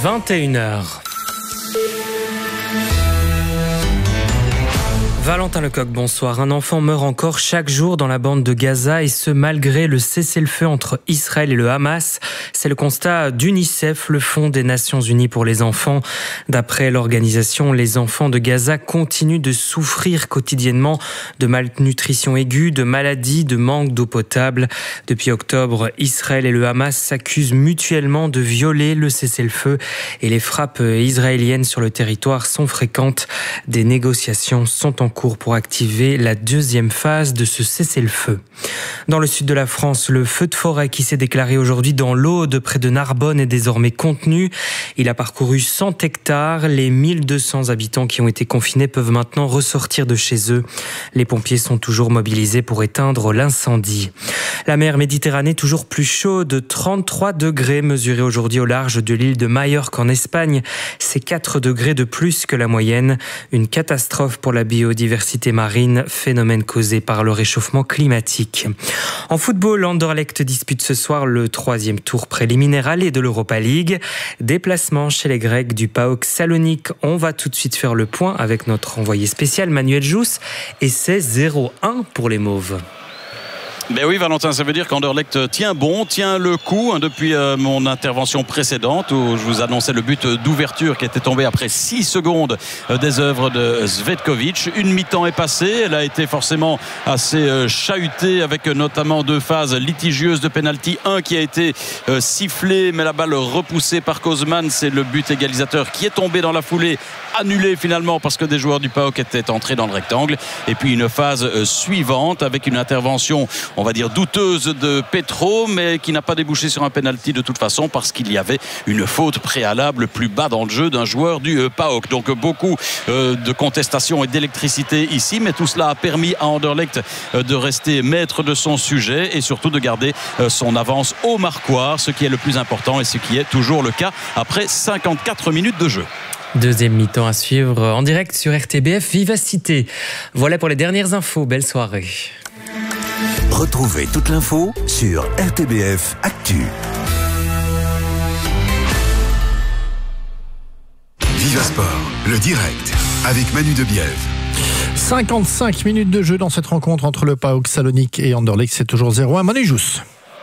21h. Valentin Lecoq, bonsoir. Un enfant meurt encore chaque jour dans la bande de Gaza et ce malgré le cessez-le-feu entre Israël et le Hamas. C'est le constat d'UNICEF, le Fonds des Nations Unies pour les enfants. D'après l'organisation, les enfants de Gaza continuent de souffrir quotidiennement de malnutrition aiguë, de maladies, de manque d'eau potable. Depuis octobre, Israël et le Hamas s'accusent mutuellement de violer le cessez-le-feu et les frappes israéliennes sur le territoire sont fréquentes. Des négociations sont en cours pour activer la deuxième phase de ce cessez-le-feu. Dans le sud de la France, le feu de forêt qui s'est déclaré aujourd'hui dans l'Aude près de Narbonne est désormais contenu. Il a parcouru 100 hectares. Les 1200 habitants qui ont été confinés peuvent maintenant ressortir de chez eux. Les pompiers sont toujours mobilisés pour éteindre l'incendie. La mer Méditerranée toujours plus chaude, 33 degrés mesurés aujourd'hui au large de l'île de Majorque en Espagne. C'est 4 degrés de plus que la moyenne. Une catastrophe pour la biodiversité marine, phénomène causé par le réchauffement climatique. En football, Anderlecht dispute ce soir le 3e tour préliminaire aller de l'Europa League. Déplacement chez les Grecs du PAOK Salonique. On va tout de suite faire le point avec notre envoyé spécial Manuel Jousse et c'est 0-1 pour les Mauves. Ben oui Valentin, ça veut dire qu'Anderlecht tient le coup depuis mon intervention précédente où je vous annonçais le but d'ouverture qui était tombé après 6 secondes des œuvres de Zvetkovic. Une mi-temps est passée, elle a été forcément assez chahutée avec notamment 2 phases litigieuses de pénalty. Un qui a été sifflé mais la balle repoussée par Kozman, c'est le but égalisateur qui est tombé dans la foulée, annulé finalement parce que des joueurs du PAOK étaient entrés dans le rectangle. Et puis une phase suivante avec une intervention on va dire douteuse de Petro, mais qui n'a pas débouché sur un penalty de toute façon parce qu'il y avait une faute préalable plus bas dans le jeu d'un joueur du PAOK. Donc beaucoup de contestation et d'électricité ici, mais tout cela a permis à Anderlecht de rester maître de son sujet et surtout de garder son avance au marquoir, ce qui est le plus important et ce qui est toujours le cas après 54 minutes de jeu. Deuxième mi-temps à suivre en direct sur RTBF Vivacité. Voilà pour les dernières infos. Belle soirée. Retrouvez toute l'info sur RTBF Actu. Vivasport, le direct, avec Manu Debiève. 55 minutes de jeu dans cette rencontre entre le PAOK Salonique et Anderlecht. C'est toujours 0-1. Manu Jousse.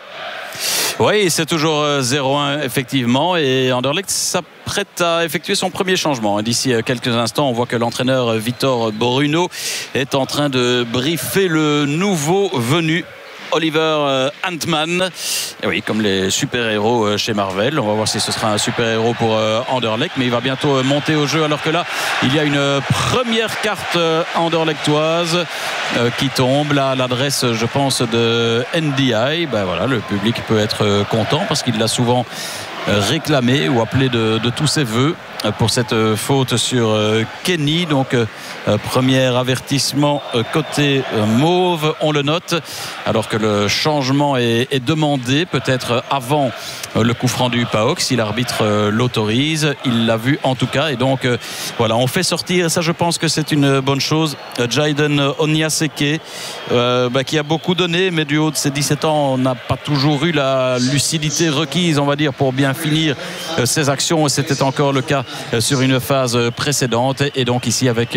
Oui, c'est toujours 0-1 effectivement et Anderlecht s'apprête à effectuer son premier changement. D'ici quelques instants, on voit que l'entraîneur Vitor Bruno est en train de briefer le nouveau venu. Oliver Antman, et oui, comme les super-héros chez Marvel. On va voir si ce sera un super-héros pour Anderlecht, mais il va bientôt monter au jeu alors que là, il y a une première carte anderlechtoise qui tombe là à l'adresse, je pense, de NDI. Ben voilà, le public peut être content parce qu'il l'a souvent réclamé ou appelé de tous ses voeux pour cette faute sur Kenny. Donc premier avertissement côté mauve, on le note, alors que le changement est demandé peut-être avant le coup franc du PAOK si l'arbitre l'autorise. Il l'a vu en tout cas et donc voilà, on fait sortir, ça je pense que c'est une bonne chose, Jaden Onyaseke qui a beaucoup donné mais du haut de ses 17 ans on n'a pas toujours eu la lucidité requise on va dire pour bien finir ses actions et c'était encore le cas sur une phase précédente et donc ici avec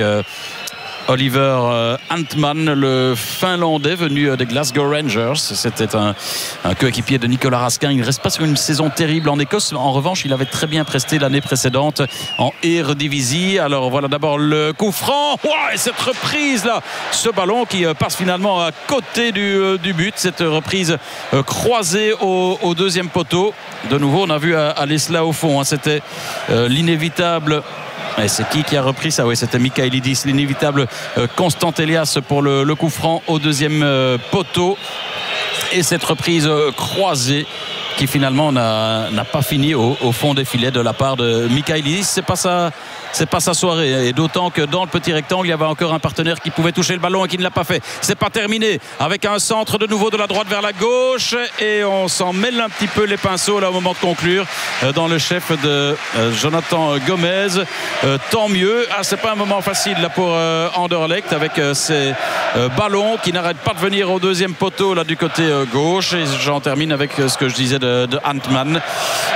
Oliver Antman, le Finlandais venu des Glasgow Rangers. C'était un coéquipier de Nicolas Raskin. Il ne reste pas sur une saison terrible en Écosse. En revanche, il avait très bien presté l'année précédente en Eredivisie. Alors voilà d'abord le coup franc. Et cette reprise-là, ce ballon qui passe finalement à côté du but. Cette reprise croisée au deuxième poteau. De nouveau, on a vu Alesla au fond. C'était l'inévitable. Et c'est qui a repris ça? Oui, c'était Michailidis, l'inévitable Constant Elias pour le coup franc au deuxième poteau. Et cette reprise croisée qui finalement n'a pas fini au fond des filets de la part de Michailidis. C'est pas sa soirée et d'autant que dans le petit rectangle il y avait encore un partenaire qui pouvait toucher le ballon et qui ne l'a pas fait. C'est pas terminé avec un centre de nouveau de la droite vers la gauche et on s'en mêle un petit peu les pinceaux là au moment de conclure dans le chef de Jonathan Gomez. Tant mieux. C'est pas un moment facile là pour Anderlecht avec ces ballons qui n'arrêtent pas de venir au deuxième poteau là du côté gauche et j'en termine avec ce que je disais de Antman.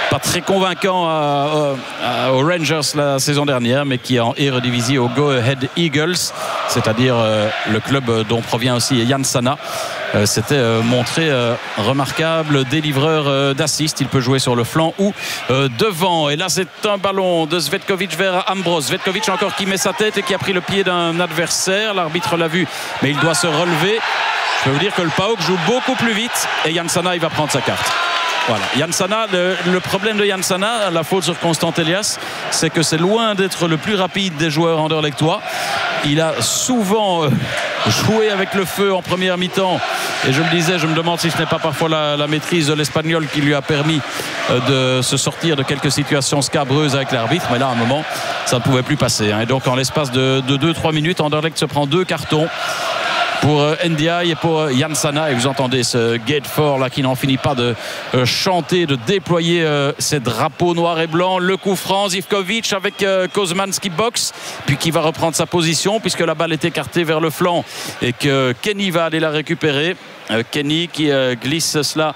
pas très convaincant aux Rangers la saison dernière, mais qui est en Eredivisie au Go Ahead Eagles, c'est-à-dire le club dont provient aussi Yann Sana. S'était montré remarquable délivreur d'assist. Il peut jouer sur le flanc ou devant. Et là, c'est un ballon de Cvetkovic vers Ambros. Cvetkovic encore qui met sa tête et qui a pris le pied d'un adversaire. L'arbitre l'a vu, mais il doit se relever. Je peux vous dire que le PAOK joue beaucoup plus vite et Yann Sana, il va prendre sa carte. Voilà. Yann Sana, le problème de Yann Sana, la faute sur Constant Elias, c'est que c'est loin d'être le plus rapide des joueurs anderlechtois. Il a souvent joué avec le feu en première mi-temps. Et je le disais, je me demande si ce n'est pas parfois la maîtrise de l'espagnol qui lui a permis de se sortir de quelques situations scabreuses avec l'arbitre. Mais là, à un moment, ça ne pouvait plus passer. Et donc, en l'espace de 2-3 minutes, Anderlecht se prend 2 cartons. Pour Ndiaye et pour Yann Sana. Et vous entendez ce Gate 4 là qui n'en finit pas de chanter, de déployer ses drapeaux noirs et blancs. Le coup franc, Zivkovic avec Kozmans qui boxe, puis qui va reprendre sa position puisque la balle est écartée vers le flanc et que Kenny va aller la récupérer. Kenny qui glisse cela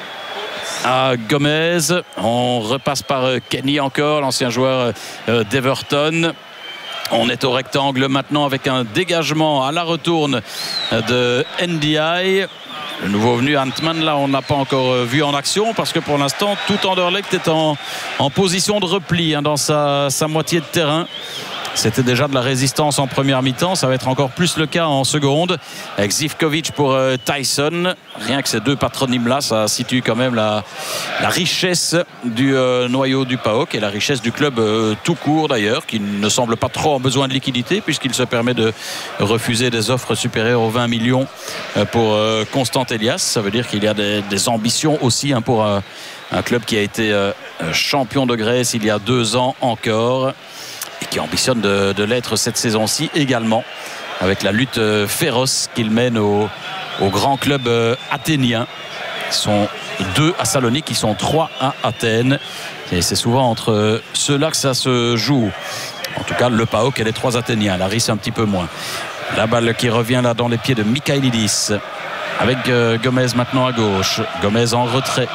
à Gomez. On repasse par Kenny encore, l'ancien joueur d'Everton. On est au rectangle maintenant avec un dégagement à la retourne de Ndiaye. Le nouveau venu Antman, là, on n'a pas encore vu en action parce que pour l'instant, tout Anderlecht est en position de repli dans sa moitié de terrain. C'était déjà de la résistance en première mi-temps. Ça va être encore plus le cas en seconde. Avec Zivkovic pour Tyson. Rien que ces 2 patronymes-là, ça situe quand même la richesse du noyau du PAOK et la richesse du club tout court d'ailleurs, qui ne semble pas trop en besoin de liquidité puisqu'il se permet de refuser des offres supérieures aux 20 millions pour Constant Elias. Ça veut dire qu'il y a des ambitions aussi pour un club qui a été champion de Grèce il y a 2 ans encore. Et qui ambitionne de l'être cette saison-ci également, avec la lutte féroce qu'il mène au grand club athénien. Ils sont 2 à Salonique, ils sont 3 à Athènes. Et c'est souvent entre ceux-là que ça se joue. En tout cas, le PAOK et les 3 Athéniens. La RIS un petit peu moins. La balle qui revient là dans les pieds de Michailidis. Avec Gomez maintenant à gauche. Gomez en retrait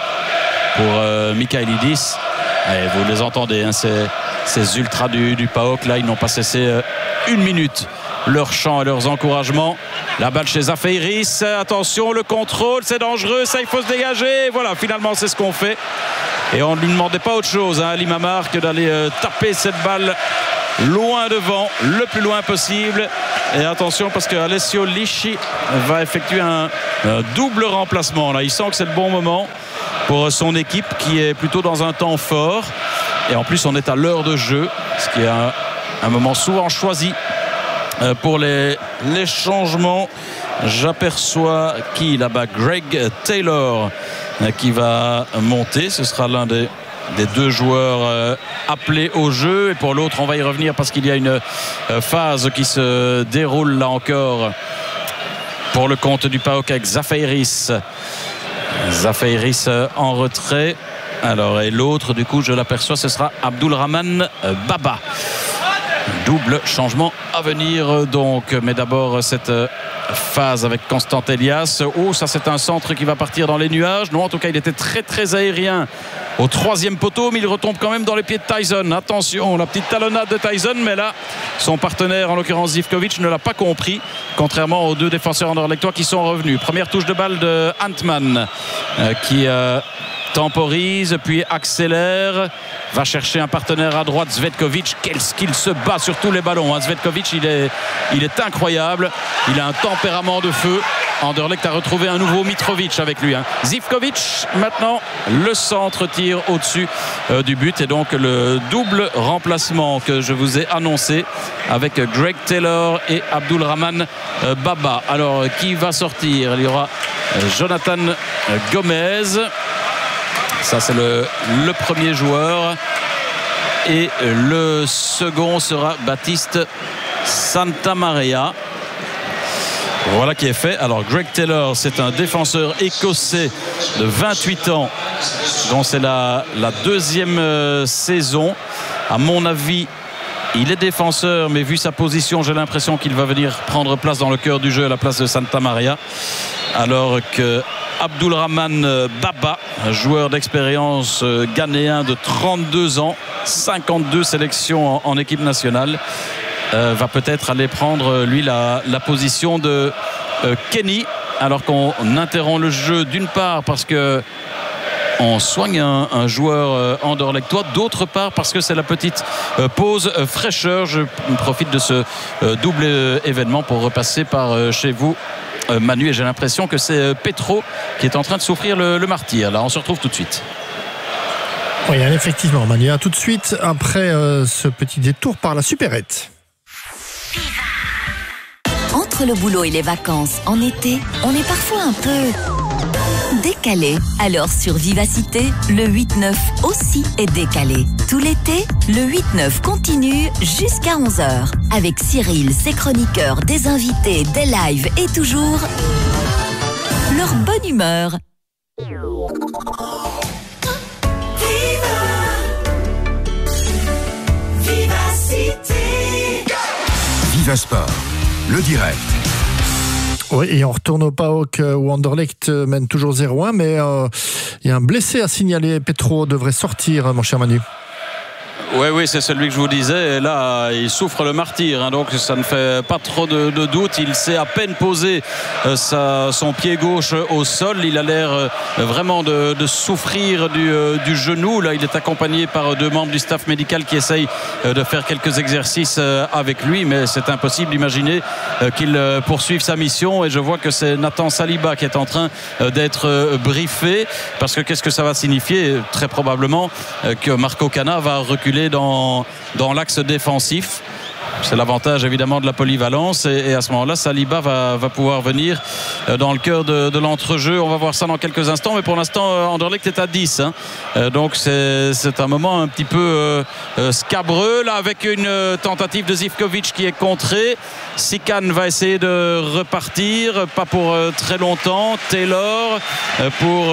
pour Michailidis. Et vous les entendez, ces ultras du PAOK là, ils n'ont pas cessé 1 minute leur chant et leurs encouragements. La balle chez Zafeiris, attention, le contrôle, c'est dangereux, ça il faut se dégager. Voilà, finalement c'est ce qu'on fait et on ne lui demandait pas autre chose à Ali Mamar que d'aller taper cette balle loin devant, le plus loin possible. Et attention parce que Alessio Lisci va effectuer un double remplacement là. Il sent que c'est le bon moment pour son équipe qui est plutôt dans un temps fort. Et en plus, on est à l'heure de jeu, ce qui est un moment souvent choisi pour les changements. J'aperçois qui là-bas, Greg Taylor qui va monter. Ce sera l'un des 2 joueurs appelés au jeu. Et pour l'autre, on va y revenir parce qu'il y a une phase qui se déroule là encore pour le compte du PAOK avec Zafeiris. Zafeiris en retrait. Alors, et l'autre, du coup, je l'aperçois, ce sera Abdulrahman Baba. Double changement à venir, donc. Mais d'abord, cette phase avec Constant Elias. Oh, ça, c'est un centre qui va partir dans les nuages. Non, en tout cas, il était très, très aérien au 3e poteau, mais il retombe quand même dans les pieds de Tyson. Attention, la petite talonnade de Tyson, mais là, son partenaire, en l'occurrence Zivkovic, ne l'a pas compris, contrairement aux 2 défenseurs anderlechtois qui sont revenus. Première touche de balle de Antman, qui temporise, puis accélère, va chercher un partenaire à droite, Cvetkovic. Quel skill, se bat sur tous les ballons. Cvetkovic, il est incroyable. Il a un tempérament de feu. Anderlecht a retrouvé un nouveau Mitrovic avec lui. Zivkovic, maintenant, le centre tire au-dessus du but. Et donc, le double remplacement que je vous ai annoncé avec Greg Taylor et Abdulrahman Baba. Alors, qui va sortir? Il y aura Jonathan Gomez. Ça, c'est le premier joueur. Et le second sera Baptiste Santamaria. Voilà qui est fait. Alors, Greg Taylor, c'est un défenseur écossais de 28 ans, dont c'est la 2e saison. À mon avis, il est défenseur, mais vu sa position, j'ai l'impression qu'il va venir prendre place dans le cœur du jeu à la place de Santamaria. Alors que Abdulrahman Baba, joueur d'expérience ghanéen de 32 ans, 52 sélections en équipe nationale, va peut-être aller prendre lui la position de Kenny, alors qu'on interrompt le jeu d'une part parce que on soigne un joueur anderlechtois, d'autre part parce que c'est la petite pause fraîcheur. Je profite de ce double événement pour repasser par chez vous, Manu, et j'ai l'impression que c'est Petro qui est en train de souffrir le martyre. Là, on se retrouve tout de suite. Oui, effectivement, Manu, tout de suite après ce petit détour par la supérette. Entre le boulot et les vacances en été, on est parfois un peu décalé. Alors sur Vivacité, le 8-9 aussi est décalé. Tout l'été, le 8-9 continue jusqu'à 11h. Avec Cyril, ses chroniqueurs, des invités, des lives et toujours leur bonne humeur. Viva Sport, le direct. Oui, et on retourne au PAOK où Anderlecht mène toujours 0-1, mais il y a un blessé à signaler. Petro devrait sortir, mon cher Manu. Oui, c'est celui que je vous disais. Et là, il souffre le martyre, donc ça ne fait pas trop de doute. Il s'est à peine posé son pied gauche au sol. Il a l'air vraiment de souffrir du genou. Là, il est accompagné par 2 membres du staff médical qui essayent de faire quelques exercices avec lui, mais c'est impossible d'imaginer qu'il poursuive sa mission. Et je vois que c'est Nathan Saliba qui est en train d'être briefé, parce que qu'est-ce que ça va signifier? Très probablement que Marco Cana va reculer dans l'axe défensif. C'est l'avantage évidemment de la polyvalence, et à ce moment-là Saliba va pouvoir venir dans le cœur de l'entrejeu. On va voir ça dans quelques instants, mais pour l'instant Anderlecht est à 10, donc c'est un moment un petit peu scabreux là, avec une tentative de Zivkovic qui est contrée. Sikan va essayer de repartir, pas pour très longtemps. Taylor pour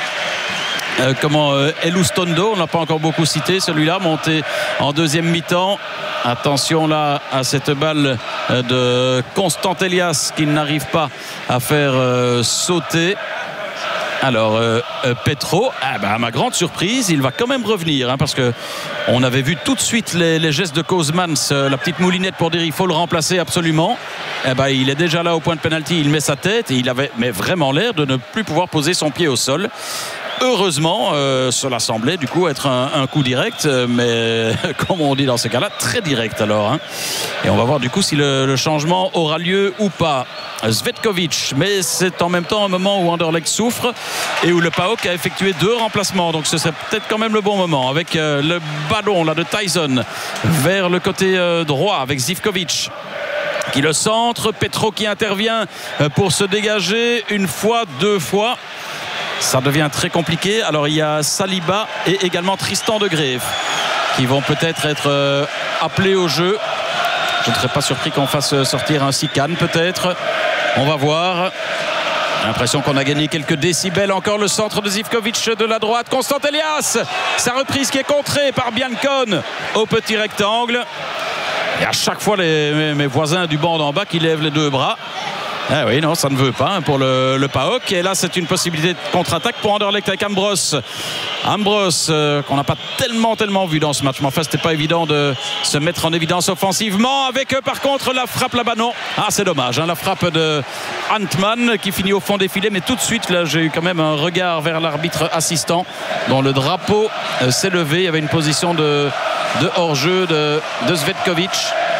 Elustondo, on n'a pas encore beaucoup cité celui-là, monté en deuxième mi-temps. Attention là à cette balle de Constant Elias qui n'arrive pas à faire sauter. Alors Petro, à ma grande surprise, il va quand même revenir, parce que on avait vu tout de suite les gestes de Koosmans, la petite moulinette pour dire il faut le remplacer absolument. Il est déjà là au point de pénalty, il met sa tête et il avait vraiment l'air de ne plus pouvoir poser son pied au sol. Heureusement, cela semblait du coup être un coup direct, mais comme on dit dans ce cas-là, très direct alors. Et on va voir du coup si le changement aura lieu ou pas. Zvetkovic, mais c'est en même temps un moment où Anderlecht souffre et où le PAOK a effectué 2 remplacements, donc ce serait peut-être quand même le bon moment, avec le ballon là de Tyson vers le côté droit avec Zivkovic qui le centre, Petro qui intervient pour se dégager une fois, 2 fois. Ça devient très compliqué. Alors il y a Saliba et également Tristan de Greef qui vont peut-être être appelés au jeu. Je ne serais pas surpris qu'on fasse sortir un Sikan peut-être. On va voir. J'ai l'impression qu'on a gagné quelques décibels. Encore le centre de Zivkovic de la droite. Constant Elias, sa reprise qui est contrée par Biancone au petit rectangle. Et à chaque fois mes voisins du banc d'en bas qui lèvent les 2 bras. Ah oui, non, ça ne veut pas pour le PAOK. Et là, c'est une possibilité de contre-attaque pour Anderlecht avec Ambros. Ambros, qu'on n'a pas tellement vu dans ce match. Mais enfin, c'était pas évident de se mettre en évidence offensivement. Avec, par contre, la frappe là-bas, non. Ah, c'est dommage, la frappe de Antman qui finit au fond des filets. Mais tout de suite, là, j'ai eu quand même un regard vers l'arbitre assistant dont le drapeau s'est levé. Il y avait une position de hors-jeu de Zvetkovic,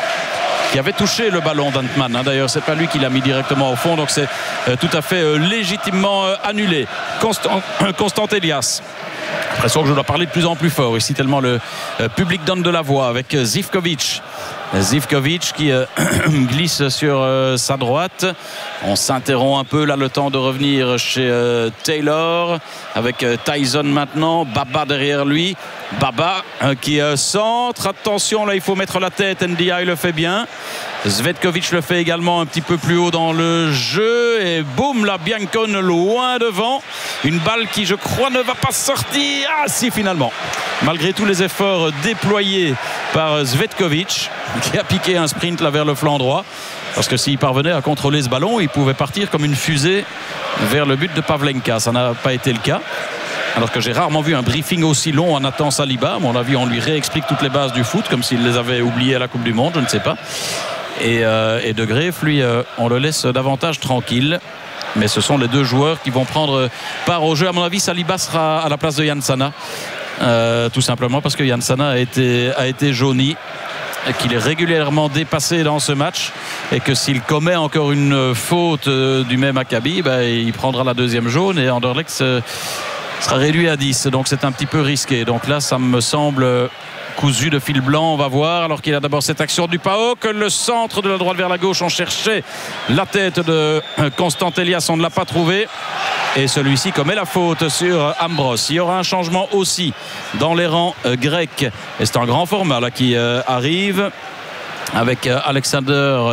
qui avait touché le ballon d'Antman. D'ailleurs, c'est pas lui qui l'a mis directement au fond, donc c'est tout à fait légitimement annulé. Constant Elias. L'impression que je dois parler de plus en plus fort ici, tellement le public donne de la voix, avec Zivkovic. Zivkovic qui glisse sur sa droite. On s'interrompt un peu là, le temps de revenir chez Taylor avec Tyson maintenant, Baba derrière lui. Baba qui centre, attention là, il faut mettre la tête. NDI le fait bien, Zvetkovic le fait également un petit peu plus haut dans le jeu, et boum là, Biancone loin devant, une balle qui je crois ne va pas sortir. Ah si, finalement, malgré tous les efforts déployés par Zvetkovic, qui a piqué un sprint là vers le flanc droit, parce que s'il parvenait à contrôler ce ballon, il pouvait partir comme une fusée vers le but de Pavlenka. Ça n'a pas été le cas. Alors que j'ai rarement vu un briefing aussi long à Nathan Saliba. À mon avis, on lui réexplique toutes les bases du foot, comme s'il les avait oubliées à la Coupe du Monde, je ne sais pas. Et De Graef, lui, on le laisse davantage tranquille. Mais ce sont les deux joueurs qui vont prendre part au jeu. À mon avis, Saliba sera à la place de Yann Sana. Tout simplement parce que Yann Sana a été jauni, qu'il est régulièrement dépassé dans ce match et que s'il commet encore une faute du même acabit, il prendra la deuxième jaune et Anderlecht sera réduit à 10. Donc c'est un petit peu risqué. Donc là, ça me semble cousu de fil blanc. On va voir. Alors qu'il a d'abord cette action du PAOK, le centre de la droite vers la gauche. On cherchait la tête de Constant Elias. On ne l'a pas trouvé. Et celui-ci commet la faute sur Ambros. Il y aura un changement aussi dans les rangs grecs. Et c'est un grand format là qui arrive avec Alexander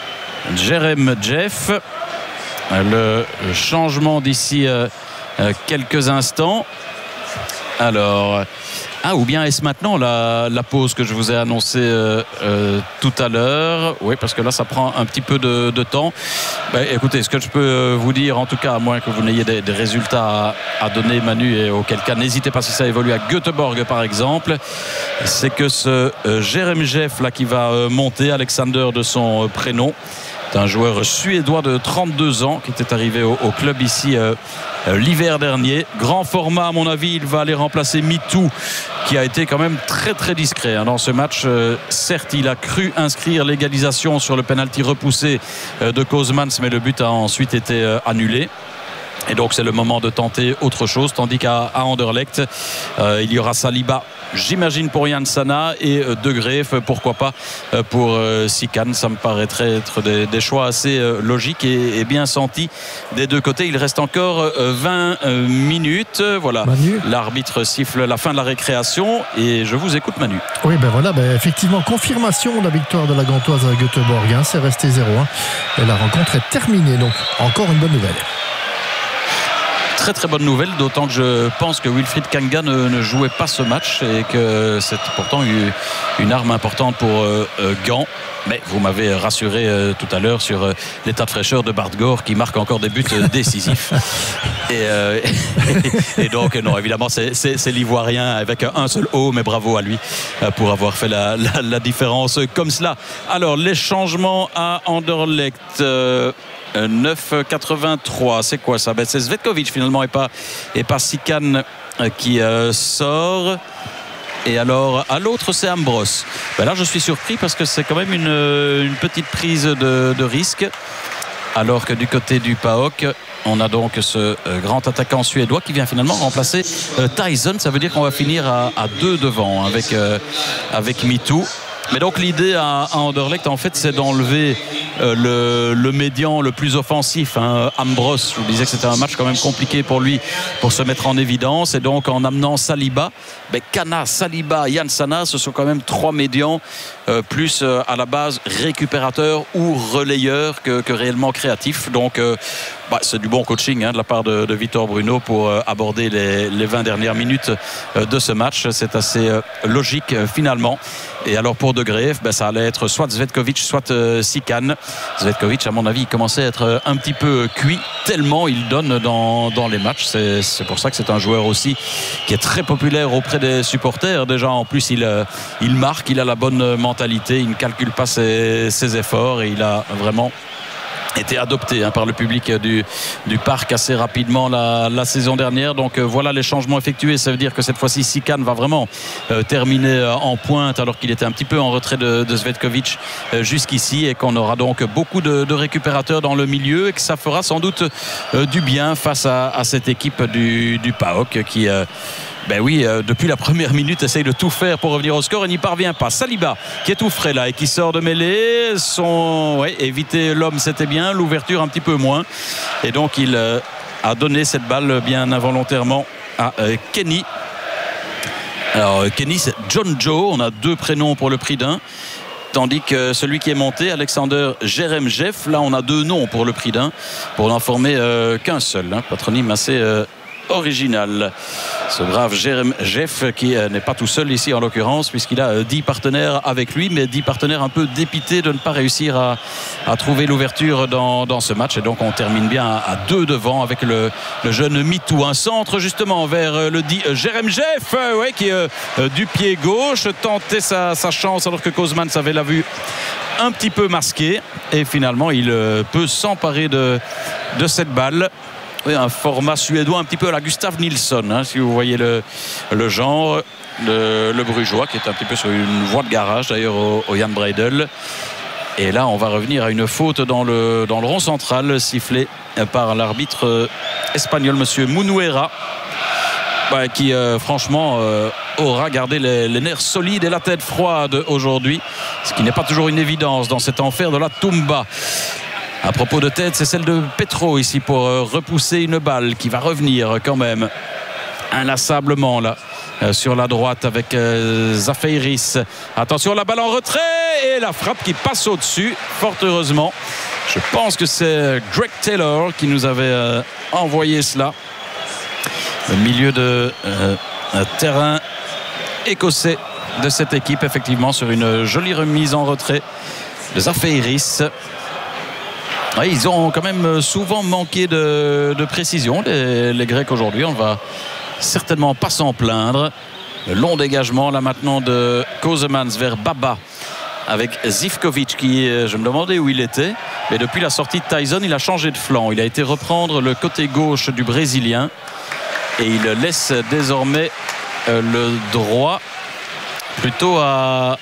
Jeremjev. Le changement d'ici quelques instants. Alors, ou bien est-ce maintenant la pause que je vous ai annoncée tout à l'heure? Oui, parce que là, ça prend un petit peu de temps. Écoutez, ce que je peux vous dire, en tout cas, à moins que vous n'ayez des résultats à donner, Manu, et auquel cas, n'hésitez pas si ça évolue à Göteborg, par exemple, c'est que ce Jeremjev là qui va monter, Alexander de son prénom, c'est un joueur suédois de 32 ans qui était arrivé au club ici l'hiver dernier. Grand format, à mon avis. Il va aller remplacer Mitou, qui a été quand même très très discret dans ce match. Certes, il a cru inscrire l'égalisation sur le penalty repoussé de Kozmans, mais le but a ensuite été annulé. Et donc c'est le moment de tenter autre chose, tandis qu'à Anderlecht il y aura Saliba, j'imagine, pour Yann Sana, et De Graef, pourquoi pas pour Sikan. Ça me paraîtrait être des choix assez logiques et bien sentis des deux côtés. Il reste encore 20 minutes. Voilà, l'arbitre siffle la fin de la récréation et je vous écoute, Manu. Oui, effectivement, confirmation de la victoire de la Gantoise à Göteborg, c'est resté 0-1 et la rencontre est terminée, donc encore une bonne nouvelle. Très très bonne nouvelle, d'autant que je pense que Wilfried Kanga ne jouait pas ce match et que c'est pourtant une arme importante pour Gand. Mais vous m'avez rassuré tout à l'heure sur l'état de fraîcheur de Bart Gore, qui marque encore des buts décisifs. Et donc non, évidemment c'est l'Ivoirien avec un seul O, mais bravo à lui pour avoir fait la différence comme cela. Alors les changements à Anderlecht. 9,83, c'est quoi ça? C'est Svetkovic finalement et pas Sikan qui sort. Et alors à l'autre c'est Ambros. Là je suis surpris parce que c'est quand même une petite prise de risque. Alors que du côté du PAOK, on a donc ce grand attaquant suédois qui vient finalement remplacer Tyson. Ça veut dire qu'on va finir à 2 devant avec Mitou. Mais donc l'idée à Anderlecht, en fait, c'est d'enlever le médian le plus offensif, Ambros. Je vous disais que c'était un match quand même compliqué pour lui pour se mettre en évidence. Et donc en amenant Saliba, Kana, Saliba, Yann Sana, ce sont quand même 3 médians plus à la base récupérateurs ou relayeurs que réellement créatifs. Donc c'est du bon coaching de la part de Vitor Bruno pour aborder les 20 dernières minutes de ce match. C'est assez logique finalement. Et alors pour De Graef, ça allait être soit Svetkovic, soit Sikan. Svetkovic, à mon avis, il commençait à être un petit peu cuit tellement il donne dans les matchs. C'est pour ça que c'est un joueur aussi qui est très populaire auprès des supporters. Déjà, en plus, il marque, il a la bonne mentalité, il ne calcule pas ses efforts et il a vraiment été adopté par le public du parc assez rapidement la saison dernière. Donc voilà les changements effectués. Ça veut dire que cette fois-ci Sikan va vraiment terminer en pointe alors qu'il était un petit peu en retrait de Svetkovic jusqu'ici, et qu'on aura donc beaucoup de récupérateurs dans le milieu et que ça fera sans doute du bien face à cette équipe du PAOK qui depuis la première minute essaye de tout faire pour revenir au score et n'y parvient pas. Saliba qui est tout frais là et qui sort de mêlée. Éviter l'homme c'était bien, l'ouverture un petit peu moins, et donc il a donné cette balle bien involontairement à Kenny. Alors Kenny, c'est John Joe, on a 2 prénoms pour le prix d'un, tandis que celui qui est monté, Alexander Jeremjev, là on a 2 noms pour le prix d'un, pour n'en former qu'un seul, patronyme assez original. Ce brave Jeff qui n'est pas tout seul ici en l'occurrence, puisqu'il a 10 partenaires avec lui, mais 10 partenaires un peu dépités de ne pas réussir à trouver l'ouverture dans ce match. Et donc on termine bien à 2 devant avec le jeune Mitou. Un centre justement vers le dit Jérém Jeff, qui du pied gauche tentait sa chance alors que Kozmans avait la vue un petit peu masquée. Et finalement il peut s'emparer de cette balle. Oui, un format suédois un petit peu à la Gustav Nilsson, hein, si vous voyez le genre. Le Brugeois qui est un petit peu sur une voie de garage d'ailleurs au Jan Breidel. Et là on va revenir à une faute dans le rond central sifflé par l'arbitre espagnol monsieur Munuera, qui franchement aura gardé les nerfs solides et la tête froide aujourd'hui, ce qui n'est pas toujours une évidence dans cet enfer de la Tumba. À propos de tête, c'est celle de Petro ici pour repousser une balle qui va revenir quand même inlassablement là sur la droite avec Zafeiris. Attention, la balle en retrait et la frappe qui passe au-dessus, fort heureusement. Je pense que c'est Greg Taylor qui nous avait envoyé cela. Le milieu de terrain écossais de cette équipe, effectivement, sur une jolie remise en retrait de Zafeiris. Ouais, ils ont quand même souvent manqué de précision, les Grecs aujourd'hui. On va certainement pas s'en plaindre. Le long dégagement là maintenant de Kozemans vers Baba avec Zivkovic qui, je me demandais où il était, mais depuis la sortie de Tyson il a changé de flanc. Il a été reprendre le côté gauche du Brésilien et il laisse désormais le droit plutôt à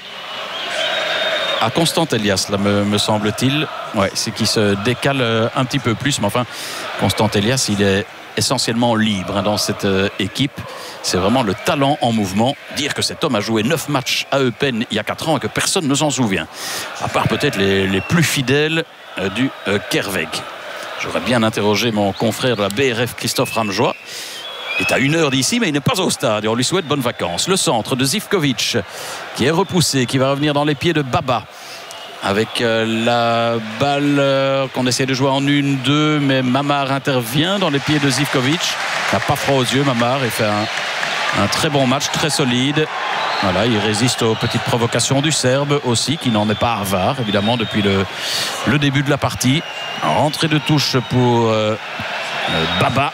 Constant Elias, là me semble-t-il. Ouais, c'est qui se décale un petit peu plus, mais enfin Constant Elias il est essentiellement libre dans cette équipe. C'est vraiment le talent en mouvement. Dire que cet homme a joué 9 matchs à Eupen il y a 4 ans et que personne ne s'en souvient, à part peut-être les plus fidèles du Kerveg. J'aurais bien interrogé mon confrère de la BRF Christophe Ramjoie. Il est à 1 heure d'ici mais il n'est pas au stade et on lui souhaite bonnes vacances. Le centre de Zivkovic qui est repoussé, qui va revenir dans les pieds de Baba avec la balle qu'on essaie de jouer en 1-2, mais Mamar intervient dans les pieds de Zivkovic. Il n'a pas froid aux yeux Mamar, il fait un très bon match, très solide. Voilà, il résiste aux petites provocations du Serbe aussi, qui n'en est pas avare évidemment depuis le début de la partie. Rentrée de touche pour Baba,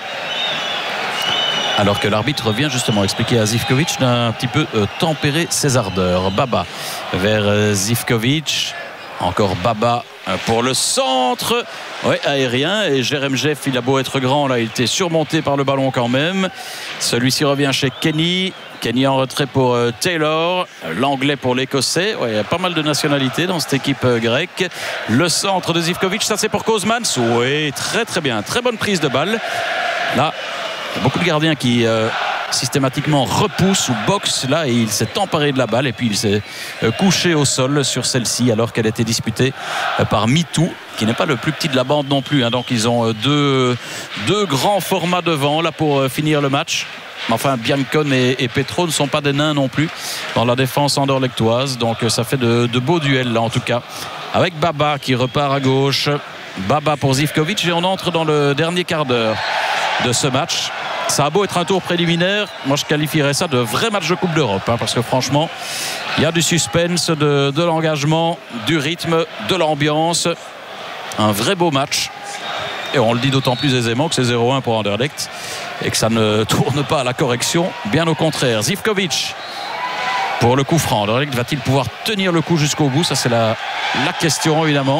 alors que l'arbitre vient justement expliquer à Zivkovic d'un petit peu tempérer ses ardeurs. Baba vers Zivkovic. Encore Baba pour le centre, aérien, et Jérém Jeff, il a beau être grand là, il était surmonté par le ballon quand même. Celui-ci revient chez Kenny en retrait pour Taylor, l'anglais pour l'écossais. Il y a pas mal de nationalités dans cette équipe grecque. Le centre de Zivkovic, ça c'est pour Kozmans. Oui, très très bien, très bonne prise de balle là. Il y a beaucoup de gardiens qui systématiquement repoussent ou boxent là, et il s'est emparé de la balle et puis il s'est couché au sol sur celle-ci alors qu'elle était disputée par Mitou, qui n'est pas le plus petit de la bande non plus, hein. Donc ils ont deux grands formats devant là pour finir le match. Enfin, Biancon et Petro ne sont pas des nains non plus dans la défense anderlechtoise, donc ça fait de beaux duels là en tout cas, avec Baba qui repart à gauche. Baba pour Zivkovic, et on entre dans le dernier quart d'heure de ce match. Ça a beau être un tour préliminaire, moi je qualifierais ça de vrai match de Coupe d'Europe, hein, parce que franchement il y a du suspense, de l'engagement, du rythme, de l'ambiance, un vrai beau match, et on le dit d'autant plus aisément que c'est 0-1 pour Anderlecht et que ça ne tourne pas à la correction, bien au contraire. Zivkovic pour le coup franc. Anderlecht va-t-il pouvoir tenir le coup jusqu'au bout? Ça c'est la question évidemment,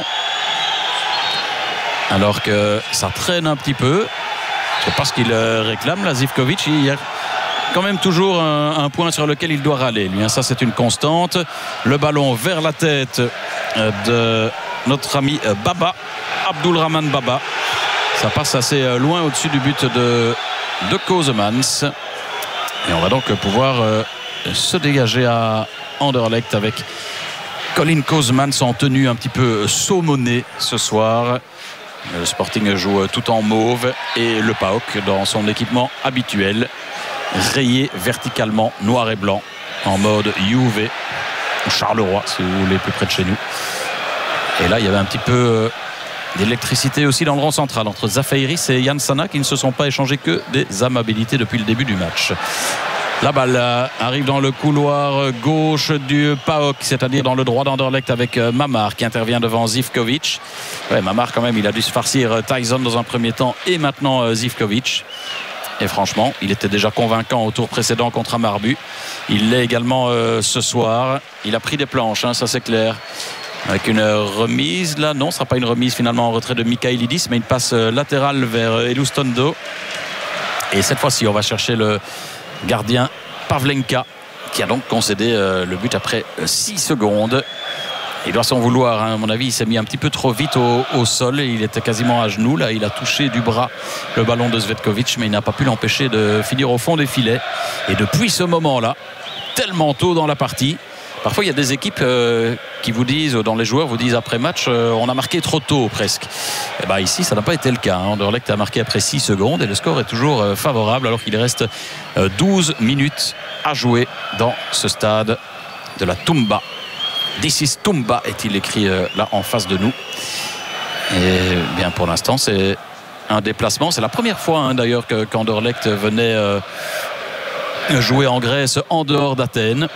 alors que ça traîne un petit peu. C'est parce qu'il réclame la Zivkovic. Il y a quand même toujours un point sur lequel il doit râler lui, hein. Ça c'est une constante. Le ballon vers la tête de notre ami Baba, Abdulrahman Baba. Ça passe assez loin au-dessus du but de Kozemans. Et on va donc pouvoir se dégager à Anderlecht avec Colin Kozemans en tenue un petit peu saumonné ce soir. Le Sporting joue tout en mauve et le PAOK dans son équipement habituel, rayé verticalement noir et blanc en mode UV ou Charleroi si vous voulez, plus près de chez nous. Et là il y avait un petit peu d'électricité aussi dans le rond central entre Zafeiris et Yann Sana qui ne se sont pas échangés que des amabilités depuis le début du match. La balle arrive dans le couloir gauche du PAOK, c'est-à-dire dans le droit d'Anderlecht avec Mamar qui intervient devant Zivkovic. Ouais, Mamar quand même, il a dû se farcir Tyson dans un premier temps et maintenant Zivkovic. Et franchement, il était déjà convaincant au tour précédent contre Amarbu. Il l'est également ce soir. Il a pris des planches, hein, ça c'est clair. Avec une remise, là, non, ce ne sera pas une remise finalement en retrait de Michailidis, mais une passe latérale vers Elustondo. Et cette fois-ci, on va chercher le gardien Pavlenka qui a donc concédé le but après 6 secondes. Il doit s'en vouloir, hein. À mon avis il s'est mis un petit peu trop vite au sol et il était quasiment à genoux. Là il a touché du bras le ballon de Zvetkovic, mais il n'a pas pu l'empêcher de finir au fond des filets. Et depuis ce moment là, tellement tôt dans la partie, parfois il y a des équipes qui vous disent, dans les joueurs vous disent après match on a marqué trop tôt presque. Et ben ici ça n'a pas été le cas, hein. Anderlecht a marqué après 6 secondes et le score est toujours favorable alors qu'il reste 12 minutes à jouer dans ce stade de la Tumba. This is Tumba est-il écrit là en face de nous. Et bien pour l'instant c'est un déplacement, c'est la première fois hein, d'ailleurs qu'Anderlecht venait jouer en Grèce en dehors d'Athènes.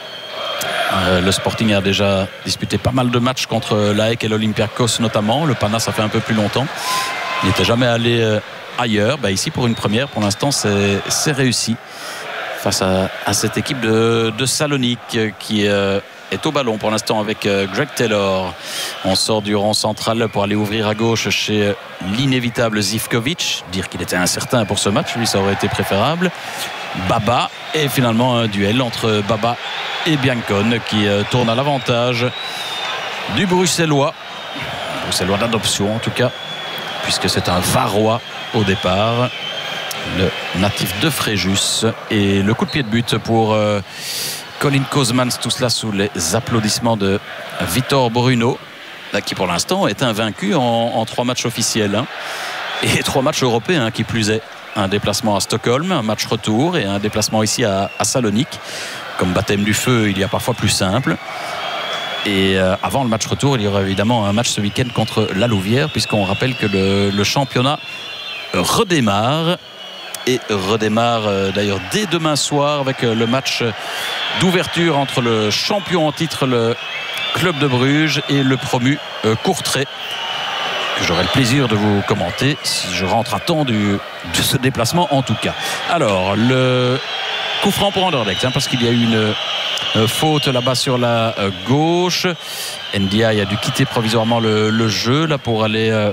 Le Sporting a déjà disputé pas mal de matchs contre l'AEK et l'Olympiakos notamment. Le Pana ça fait un peu plus longtemps. Il n'était jamais allé ailleurs. Ici pour une première, pour l'instant c'est réussi face à cette équipe de Salonique qui est au ballon pour l'instant avec Greg Taylor. On sort du rond central pour aller ouvrir à gauche chez l'inévitable Zivkovic. Dire qu'il était incertain pour ce match, lui ça aurait été préférable. Baba, et finalement un duel entre Baba et Biancone qui tourne à l'avantage du Bruxellois d'adoption en tout cas, puisque c'est un Varois au départ, le natif de Fréjus. Et le coup de pied de but pour Colin Kozmans, tout cela sous les applaudissements de Vitor Bruno qui pour l'instant est invaincu en 3 matchs officiels hein. Et 3 matchs européens qui plus est. Un déplacement à Stockholm, un match retour et un déplacement ici à Salonique. Comme baptême du feu, il y a parfois plus simple. Et avant le match retour, il y aura évidemment un match ce week-end contre la Louvière, puisqu'on rappelle que le championnat redémarre. Et redémarre d'ailleurs dès demain soir avec le match d'ouverture entre le champion en titre, le Club de Bruges, et le promu Courtrai. J'aurai le plaisir de vous commenter si je rentre à temps de ce déplacement en tout cas. Alors le coup franc pour Anderlecht hein, parce qu'il y a eu une faute là-bas sur la gauche. Ndiaye a dû quitter provisoirement le jeu là pour aller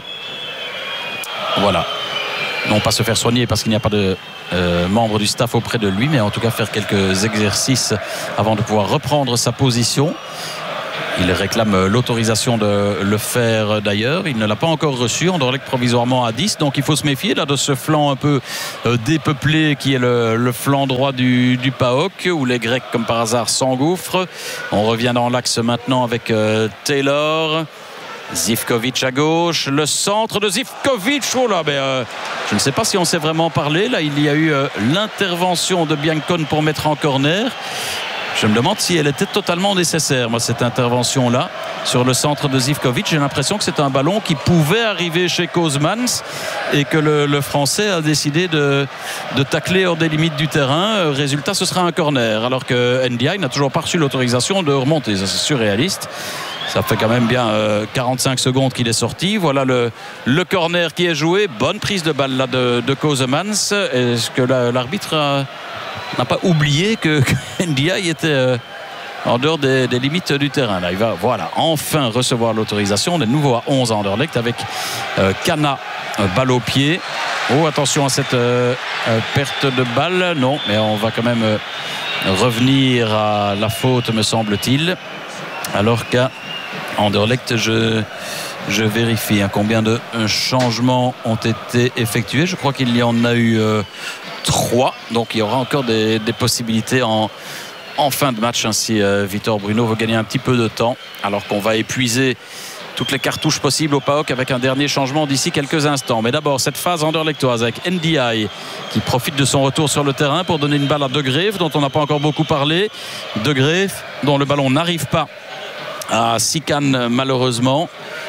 voilà, non pas se faire soigner parce qu'il n'y a pas de membre du staff auprès de lui, mais en tout cas faire quelques exercices avant de pouvoir reprendre sa position. Il réclame l'autorisation de le faire d'ailleurs. Il ne l'a pas encore reçu. Anderlecht provisoirement à 10. Donc il faut se méfier là de ce flanc un peu dépeuplé qui est le flanc droit du PAOK, où les Grecs comme par hasard s'engouffrent. On revient dans l'axe maintenant avec Taylor. Zivkovic à gauche. Le centre de Zivkovic. Oh là, je ne sais pas si on s'est vraiment parlé. Là, il y a eu l'intervention de Biancone pour mettre en corner. Je me demande si elle était totalement nécessaire, moi, cette intervention-là, sur le centre de Zivkovic. J'ai l'impression que c'est un ballon qui pouvait arriver chez Kozmans et que le Français a décidé de tacler hors des limites du terrain. Résultat, ce sera un corner, alors que Ndiaye n'a toujours pas reçu l'autorisation de remonter. Ça, c'est surréaliste. Ça fait quand même bien 45 secondes qu'il est sorti. Voilà le corner qui est joué. Bonne prise de balle là de Kozmans. Est-ce que l'arbitre n'a pas oublié que Ndiaye était en dehors des limites du terrain? Là, il va enfin recevoir l'autorisation. On est de nouveau à 11 à Anderlecht avec Kana, balle au pied. Oh, attention à cette perte de balle. Non, mais on va quand même revenir à la faute, me semble-t-il. Alors qu'à Anderlecht, je vérifie combien de changements ont été effectués. Je crois qu'il y en a eu 3, donc il y aura encore des possibilités en fin de match si Vitor Bruno veut gagner un petit peu de temps, alors qu'on va épuiser toutes les cartouches possibles au PAOK avec un dernier changement d'ici quelques instants. Mais d'abord cette phase anderlechtoise avec Ndiaye qui profite de son retour sur le terrain pour donner une balle à De Greef, dont on n'a pas encore beaucoup parlé. De Greef dont le ballon n'arrive pas à Sican malheureusement.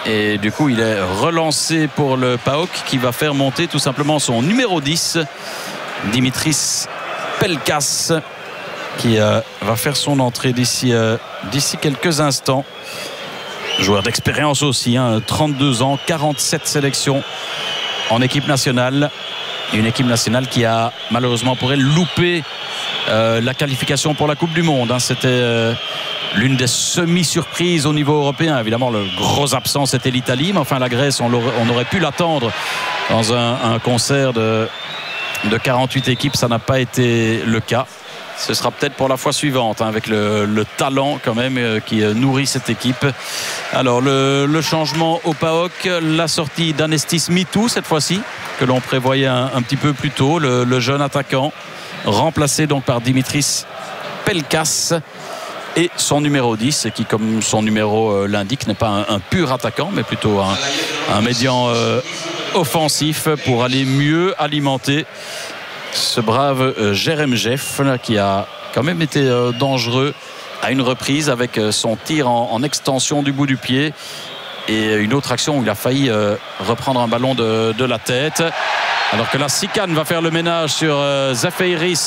Et du coup il est relancé pour le PAOK qui va faire monter tout simplement son numéro 10, Dimitris Pelkas, qui va faire son entrée d'ici quelques instants. Joueur d'expérience aussi, 32 ans, 47 sélections en équipe nationale. Une équipe nationale qui a malheureusement pour elle loupé la qualification pour la Coupe du Monde. C'était l'une des semi-surprises au niveau européen. Évidemment, le gros absent, c'était l'Italie. Mais enfin, la Grèce, on aurait pu l'attendre dans un concert de 48 équipes. Ça n'a pas été le cas. Ce sera peut-être pour la fois suivante, avec le talent quand même qui nourrit cette équipe. Alors, le changement au PAOK, la sortie d'Anestis Mitou cette fois-ci, que l'on prévoyait un petit peu plus tôt, le jeune attaquant, remplacé donc par Dimitris Pelkas. Et son numéro 10, qui comme son numéro l'indique, n'est pas un pur attaquant, mais plutôt un médian offensif pour aller mieux alimenter ce brave Jérém Jeff, qui a quand même été dangereux à une reprise avec son tir en extension du bout du pied. Et une autre action où il a failli reprendre un ballon de la tête. Alors que là, Sikan va faire le ménage sur Zafeiris.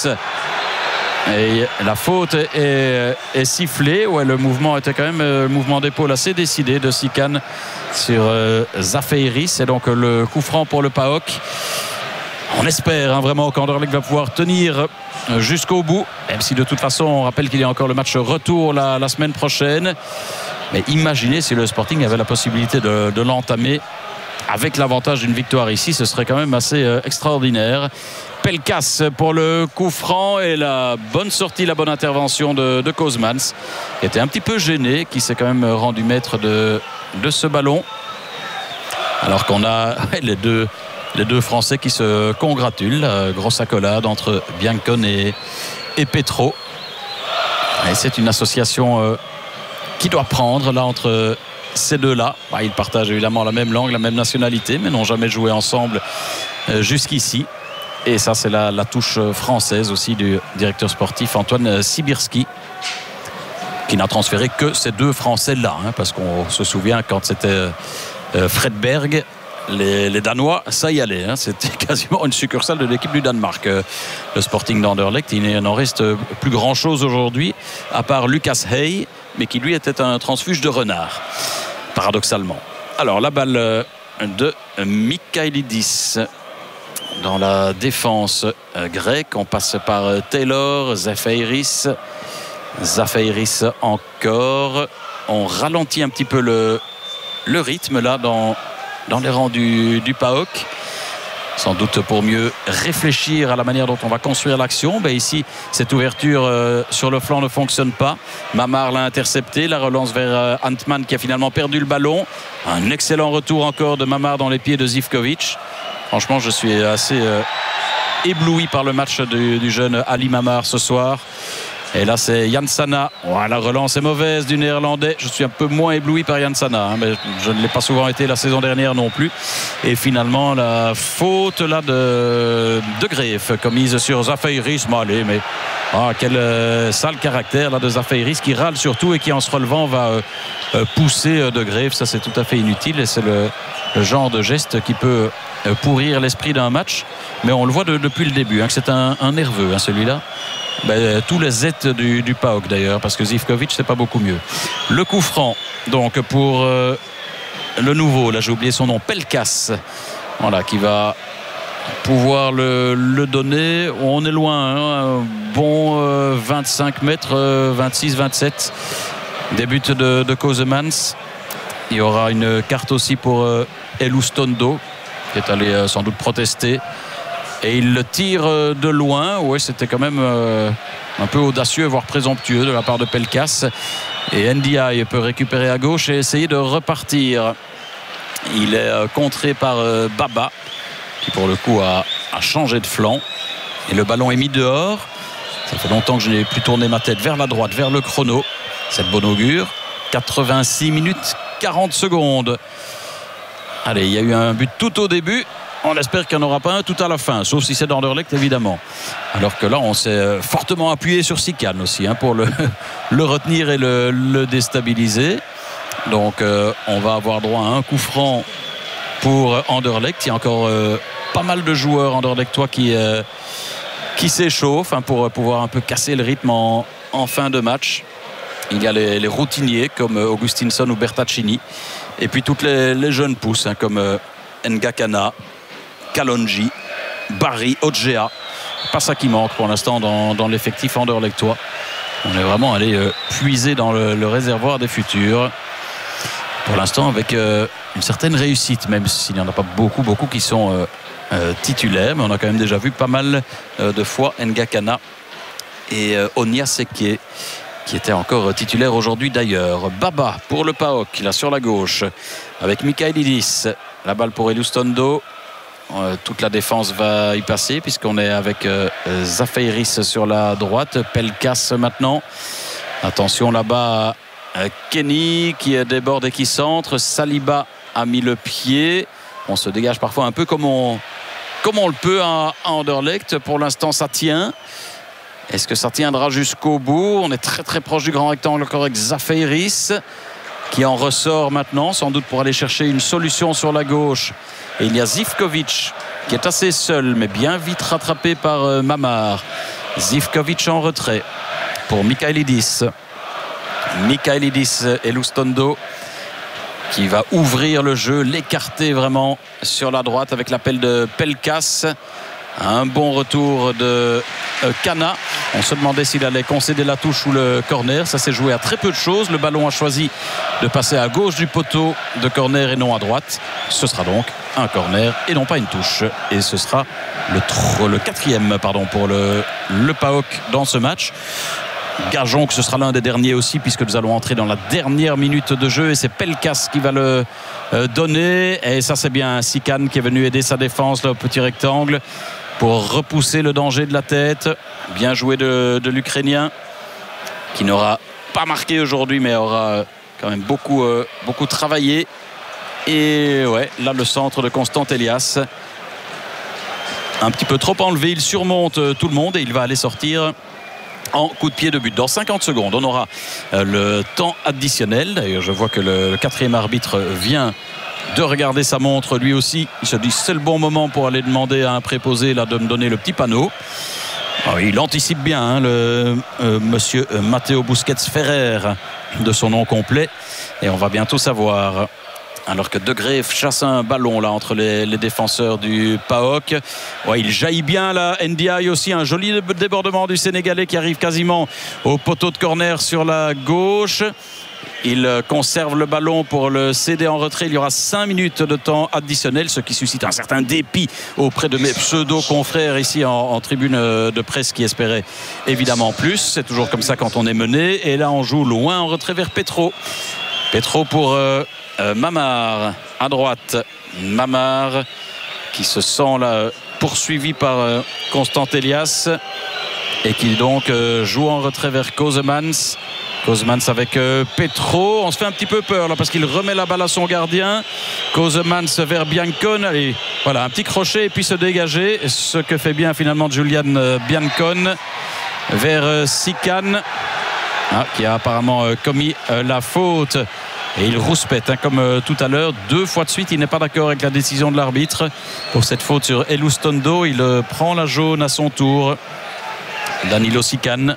Et la faute est sifflée. Ouais, le mouvement était quand même le mouvement d'épaule assez décidé de Sikan sur Zafeiris. Et donc le coup franc pour le PAOK. On espère vraiment qu'Anderlecht va pouvoir tenir jusqu'au bout. Même si de toute façon, on rappelle qu'il y a encore le match retour la semaine prochaine. Mais imaginez si le Sporting avait la possibilité de l'entamer avec l'avantage d'une victoire ici. Ce serait quand même assez extraordinaire. Pelkas pour le coup franc et la bonne sortie, la bonne intervention de Kozmans, qui était un petit peu gêné, qui s'est quand même rendu maître de ce ballon. Alors qu'on a les deux Français qui se congratulent. Grosse accolade entre Biancon et Petro. Et c'est une association qui doit prendre là entre ces deux-là. Ils partagent évidemment la même langue, la même nationalité, mais n'ont jamais joué ensemble jusqu'ici. Et ça, c'est la touche française aussi du directeur sportif Antoine Sibirski, qui n'a transféré que ces deux Français-là, parce qu'on se souvient quand c'était Fred Berg, les Danois, ça y allait. C'était quasiment une succursale de l'équipe du Danemark, le Sporting d'Anderlecht. Il n'en reste plus grand-chose aujourd'hui, à part Lucas Hey, mais qui lui était un transfuge de renard, paradoxalement. Alors, la balle de Michailidis dans la défense grecque. On passe par Taylor, Zafeiris encore. On ralentit un petit peu le rythme là dans les rangs du PAOK, sans doute pour mieux réfléchir à la manière dont on va construire l'action. Ici, cette ouverture sur le flanc ne fonctionne pas. Mamar l'a intercepté, la relance vers Antman qui a finalement perdu le ballon. Un excellent retour encore de Mamar dans les pieds de Zivkovic. Franchement, je suis assez ébloui par le match du jeune Ali Mamar ce soir. Et là, c'est Jansana. La relance est mauvaise du Néerlandais. Je suis un peu moins ébloui par Jansana, mais je ne l'ai pas souvent été la saison dernière non plus. Et finalement, la faute là de Greef commise sur Zafeiris. Mais quel sale caractère là de Zafeiris, qui râle surtout et qui, en se relevant, va pousser de Greef. Ça, c'est tout à fait inutile. Et c'est le genre de geste qui peut pourrir l'esprit d'un match. Mais on le voit depuis le début, que c'est un nerveux, celui-là. Tous les Z du PAOK d'ailleurs, parce que Zivkovic c'est pas beaucoup mieux. Le coup franc donc pour le nouveau, là j'ai oublié son nom, Pelkas, qui va pouvoir le donner. On est loin, un bon 25 mètres, 26-27 début de Kozemans. Il y aura une carte aussi pour Elustondo, qui est allé sans doute protester. Et il le tire de loin. C'était quand même un peu audacieux, voire présomptueux de la part de Pelkas. Et Ndiaye peut récupérer à gauche et essayer de repartir. Il est contré par Baba, qui pour le coup a changé de flanc. Et le ballon est mis dehors. Ça fait longtemps que je n'ai plus tourné ma tête vers la droite, vers le chrono. C'est de bon augure. 86 minutes 40 secondes. Allez, il y a eu un but tout au début. On espère qu'il n'y en aura pas un tout à la fin, sauf si c'est d'Anderlecht évidemment. Alors que là, on s'est fortement appuyé sur Sikan aussi, pour le retenir et le déstabiliser. Donc on va avoir droit à un coup franc pour Anderlecht. Il y a encore pas mal de joueurs anderlechtois qui s'échauffent pour pouvoir un peu casser le rythme en fin de match. Il y a les routiniers comme Augustinsson ou Bertaccini, et puis toutes les jeunes pousses comme Ngakana, Kalonji, Barry, Odgea. Pas ça qui manque pour l'instant dans l'effectif anderlechtois. On est vraiment allé puiser dans le réservoir des futurs. Pour l'instant avec une certaine réussite, même s'il n'y en a pas beaucoup qui sont titulaires, mais on a quand même déjà vu pas mal de fois Ngakana et Onyaseke qui était encore titulaire aujourd'hui d'ailleurs. Baba pour le PAOK, là sur la gauche avec Michailidis. La balle pour Elustondo. Toute la défense va y passer puisqu'on est avec Zafeiris sur la droite. Pelkas maintenant. Attention là-bas, Kenny qui déborde et qui centre. Saliba a mis le pied. On se dégage parfois un peu comme on le peut à Anderlecht. Pour l'instant ça tient. Est-ce que ça tiendra jusqu'au bout? On est très très proche du grand rectangle encore avec Zafeiris qui en ressort maintenant, sans doute pour aller chercher une solution sur la gauche. Et il y a Zivkovic qui est assez seul mais bien vite rattrapé par Mamar. Zivkovic en retrait pour Michailidis. Michailidis et Lustondo qui va ouvrir le jeu, l'écarter vraiment sur la droite avec l'appel de Pelkas. Un bon retour de Kana. On se demandait s'il allait concéder la touche ou le corner. Ça s'est joué à très peu de choses. Le ballon a choisi de passer à gauche du poteau de corner et non à droite. Ce sera donc un corner et non pas une touche. Et ce sera le quatrième pour le PAOK dans ce match. Gageons que ce sera l'un des derniers aussi puisque nous allons entrer dans la dernière minute de jeu et c'est Pelkas qui va le donner. Et ça c'est bien Sikan qui est venu aider sa défense là, au petit rectangle pour repousser le danger de la tête. Bien joué de l'Ukrainien qui n'aura pas marqué aujourd'hui mais aura quand même beaucoup travaillé. Et ouais, là le centre de Constant Elias un petit peu trop enlevé, il surmonte tout le monde et il va aller sortir en coup de pied de but. Dans 50 secondes on aura le temps additionnel. D'ailleurs je vois que le quatrième arbitre vient de regarder sa montre lui aussi. Il se dit c'est le bon moment pour aller demander à un préposé là, de me donner le petit panneau. Alors, il anticipe bien monsieur Matteo Busquets Ferrer de son nom complet et on va bientôt savoir. Alors que De Greef chasse un ballon là entre les défenseurs du PAOK. Ouais, il jaillit bien là. NDI aussi, un joli débordement du Sénégalais qui arrive quasiment au poteau de corner sur la gauche. Il conserve le ballon pour le céder en retrait. Il y aura 5 minutes de temps additionnel, ce qui suscite un certain dépit auprès de mes pseudo-confrères ici en tribune de presse qui espéraient évidemment plus. C'est toujours comme ça quand on est mené. Et là on joue loin en retrait vers Petro. Petro pour Mamar à droite. Mamar qui se sent là poursuivi par Constant Elias et qui donc joue en retrait vers Kosemans. Kosemans avec Petro. On se fait un petit peu peur là parce qu'il remet la balle à son gardien. Kosemans vers Biancon. Allez, voilà, un petit crochet et puis se dégager. Ce que fait bien finalement Julian Biancon vers Sikan qui a apparemment commis la faute. Et il rouspète comme tout à l'heure. 2 fois de suite, il n'est pas d'accord avec la décision de l'arbitre pour cette faute sur Elustondo. Il prend la jaune à son tour. Danilo Sikan,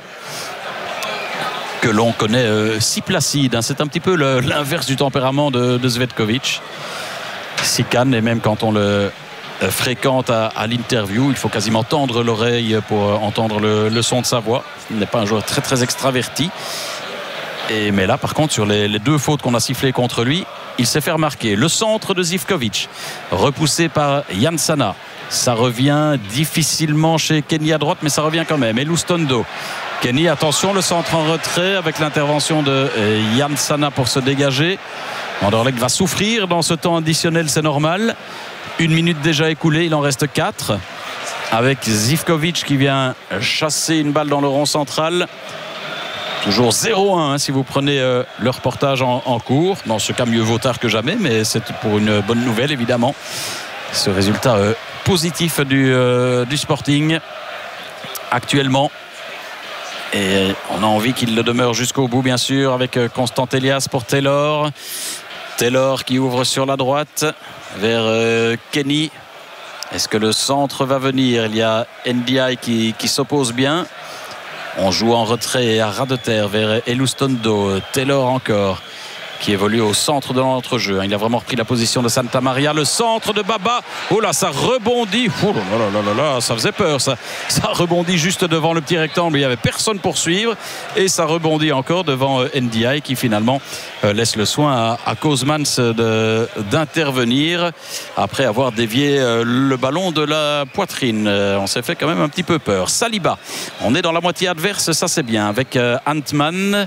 que l'on connaît si placide. C'est un petit peu l'inverse du tempérament de Zvetkovic. Sikan, et même quand on le fréquente à l'interview, il faut quasiment tendre l'oreille pour entendre le son de sa voix. Il n'est pas un joueur très très extraverti. Mais là par contre sur les 2 fautes qu'on a sifflées contre lui, il s'est fait remarquer. Le centre de Zivkovic repoussé par Jansana. Ça revient difficilement chez Kenny à droite mais ça revient quand même. Et Lustondo. Kenny, attention, le centre en retrait avec l'intervention de Jansana pour se dégager. Anderlecht va souffrir dans ce temps additionnel, c'est normal. 1 minute déjà écoulée, il en reste 4 avec Zivkovic qui vient chasser une balle dans le rond central. Toujours 0-1 si vous prenez le reportage en cours. Dans ce cas, mieux vaut tard que jamais, mais c'est pour une bonne nouvelle évidemment. Ce résultat positif du Sporting actuellement. Et on a envie qu'il le demeure jusqu'au bout, bien sûr, avec Constant Elias pour Taylor. Taylor qui ouvre sur la droite vers Kenny. Est-ce que le centre va venir? Il y a NDI qui s'oppose bien. On joue en retrait à ras de terre vers Elustondo. Taylor encore, qui évolue au centre de l'entrejeu. Il a vraiment repris la position de Santa Maria. Le centre de Baba. Oh là, ça rebondit. Oh là là, ça faisait peur. Ça rebondit juste devant le petit rectangle. Il n'y avait personne pour suivre. Et ça rebondit encore devant NDI qui finalement laisse le soin à Kozmans d'intervenir après avoir dévié le ballon de la poitrine. On s'est fait quand même un petit peu peur. Saliba. On est dans la moitié adverse. Ça, c'est bien. Avec Antman.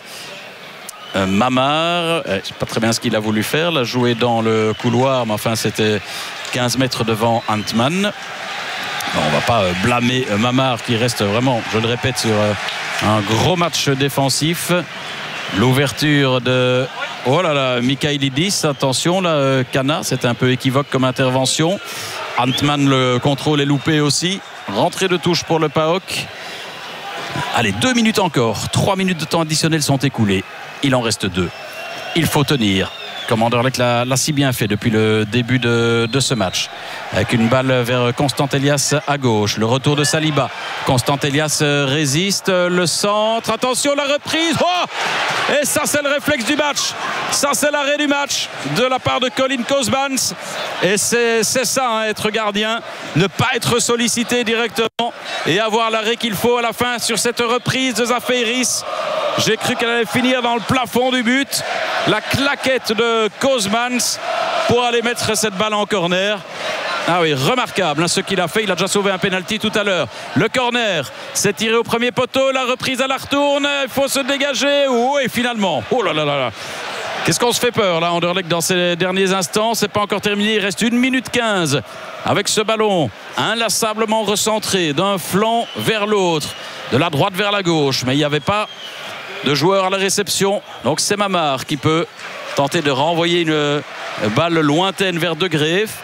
Mamar, je ne sais pas très bien ce qu'il a voulu faire, l'a joué dans le couloir, mais enfin c'était 15 mètres devant Antman. On ne va pas blâmer Mamar qui reste vraiment, je le répète, sur un gros match défensif. L'ouverture de Michailidis, attention là, Cana, c'était un peu équivoque comme intervention. Antman, le contrôle est loupé aussi. Rentrée de touche pour le PAOK. Allez, 2 minutes encore, 3 minutes de temps additionnel sont écoulées. Il en reste 2. Il faut tenir. Comme Anderlecht l'a si bien fait depuis le début de ce match. Avec une balle vers Constant Elias à gauche. Le retour de Saliba. Constant Elias résiste. Le centre. Attention, la reprise. Oh! Et ça, c'est le réflexe du match. Ça, c'est l'arrêt du match de la part de Colin Kozmans. Et c'est ça, hein, être gardien. Ne pas être sollicité directement et avoir l'arrêt qu'il faut à la fin sur cette reprise de Zafeiris. J'ai cru qu'elle allait finir dans le plafond du but. La claquette de Kozmans pour aller mettre cette balle en corner. Ah oui, remarquable, hein, ce qu'il a fait. Il a déjà sauvé un pénalty tout à l'heure. Le corner, c'est tiré au premier poteau. La reprise à la retourne. Il faut se dégager. Oh, et finalement, oh là là là là. Qu'est-ce qu'on se fait peur là, Anderlecht, dans ces derniers instants? C'est pas encore terminé. Il reste 1 minute 15 avec ce ballon inlassablement recentré d'un flanc vers l'autre, de la droite vers la gauche. Mais il n'y avait pas de joueur à la réception. Donc c'est Mamar qui peut tenter de renvoyer une balle lointaine vers De Greef,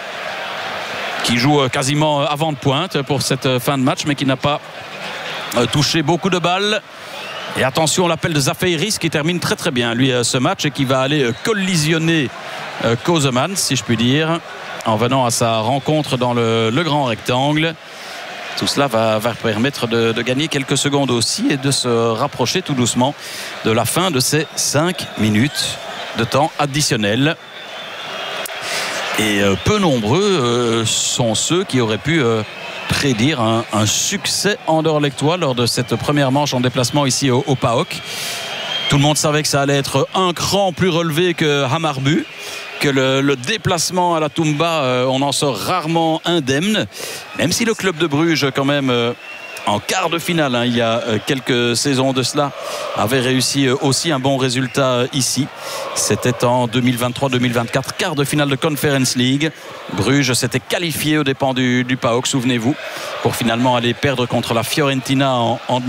qui joue quasiment avant de pointe pour cette fin de match, mais qui n'a pas touché beaucoup de balles. Et attention, l'appel de Zafeiris qui termine très très bien lui ce match et qui va aller collisionner Kozmans, si je puis dire, en venant à sa rencontre dans le grand rectangle. Tout cela va permettre de gagner quelques secondes aussi et de se rapprocher tout doucement de la fin de ces 5 minutes de temps additionnel. Et peu nombreux sont ceux qui auraient pu prédire un succès anderlechtois lors de cette première manche en déplacement ici au PAOK. Tout le monde savait que ça allait être un cran plus relevé que Hammarby, que le déplacement à la Toumba, on en sort rarement indemne, même si le club de Bruges quand même en quart de finale, hein, il y a quelques saisons de cela, avait réussi aussi un bon résultat ici. C'était en 2023-2024, quart de finale de Conference League. Bruges s'était qualifié aux dépens du PAOK, souvenez-vous, pour finalement aller perdre contre la Fiorentina en